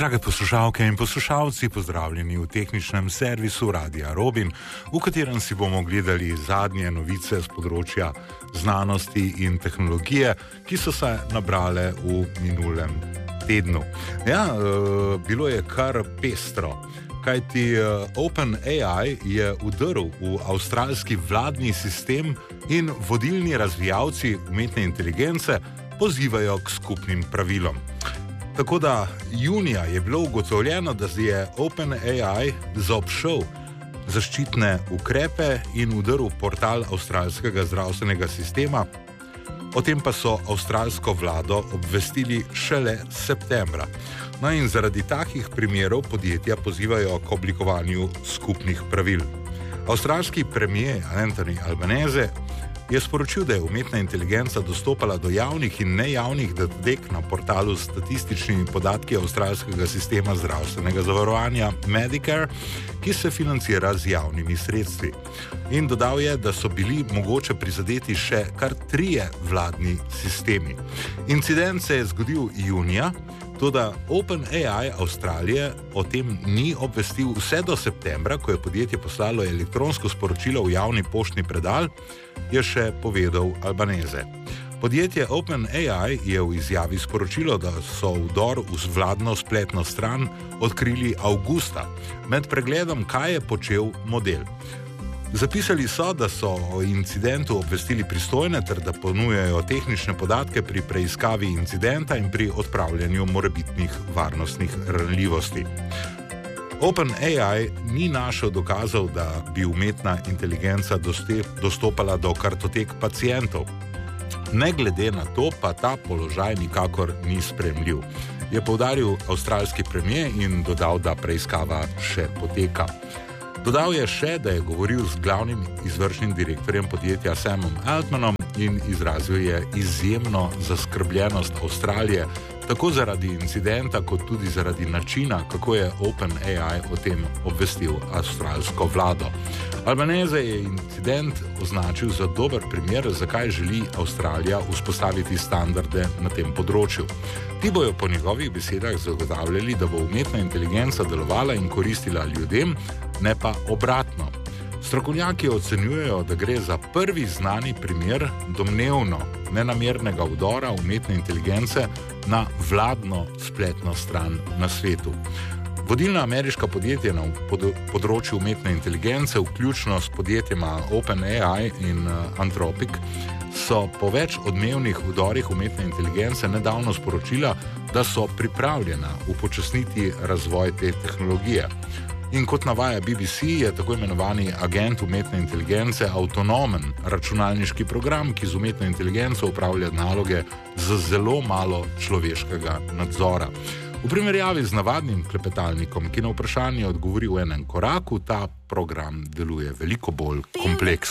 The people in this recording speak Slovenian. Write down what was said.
Drage poslušalke in poslušalci, pozdravljeni v tehničnem servisu Radia Robin, v katerem si bomo gledali zadnje novice z področja znanosti in tehnologije, ki so se nabrale v minulem tednu. Ja, bilo je kar pestro, kajti OpenAI je vdrl v avstralski vladni sistem in vodilni razvijalci umetne inteligence pozivajo k skupnim pravilom. Tako da junija je bilo ugotovljeno, da je OpenAI zaobšel zaščitne ukrepe in vdrl v portal avstralskega zdravstvenega sistema. O tem pa so avstralsko vlado obvestili šele septembra. No in zaradi takih primerov podjetja pozivajo k oblikovanju skupnih pravil. Avstralski premier Anthony Albanese je sporočil, da je umetna inteligenca dostopala do javnih in nejavnih datok na portalu s statističnimi podatki avstralskega sistema zdravstvenega zavarovanja Medicare, ki se financira z javnimi sredstvi. In dodal je, da so bili mogoče prizadeti še kar 3 vladni sistemi. Incident se je zgodil junija, toda OpenAI Avstralije o tem ni obvestil vse do septembra, ko je podjetje poslalo elektronsko sporočilo v javni poštni predal, je še povedal Albanese. Podjetje OpenAI je v izjavi sporočilo, da so vdor v vladno spletno stran odkrili avgusta, med pregledom, kaj je počel model. Zapisali so, da so o incidentu obvestili pristojne ter da ponujajo tehnične podatke pri preiskavi incidenta in pri odpravljanju morebitnih varnostnih ranljivosti. OpenAI ni našel dokazov, da bi umetna inteligenca dostopala do kartotek pacientov. Ne glede na to, pa ta položaj nikakor ni sprejemljiv, je poudaril avstralski premier in dodal, da preiskava še poteka. Dodal je še, da je govoril z glavnim izvršnim direktorjem podjetja Samom Altmanom in izrazil je izjemno zaskrbljenost Avstralije, tako zaradi incidenta, kot tudi zaradi načina, kako je OpenAI o tem obvestil avstralsko vlado. Albanese je incident označil za dober primer, zakaj želi Avstralija vzpostaviti standarde na tem področju. Ti bojo po njegovih besedah zagotavljali, da bo umetna inteligenca delovala in koristila ljudem, ne pa obratno. Strokovnjaki ocenjujejo, da gre za prvi znani primer domnevno nenamernega vdora umetne inteligence na vladno spletno stran na svetu. Vodilna ameriška podjetja na področju umetne inteligence, vključno s podjetjema OpenAI in Anthropic, so po več odmevnih vdorih umetne inteligence nedavno sporočila, da so pripravljena upočasniti razvoj te tehnologije. In kot navaja BBC, je tako imenovani agent umetne inteligence avtonomen računalniški program, ki z umetno inteligenco upravlja naloge z zelo malo človeškega nadzora. V primerjavi z navadnim klepetalnikom, ki na vprašanje odgovori v enem koraku, ta program deluje veliko bolj kompleksno.